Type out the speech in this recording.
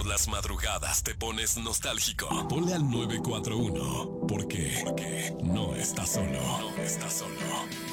por las madrugadas te pones nostálgico, ponle al 941. ¿Por qué? Porque no estás solo. No estás solo.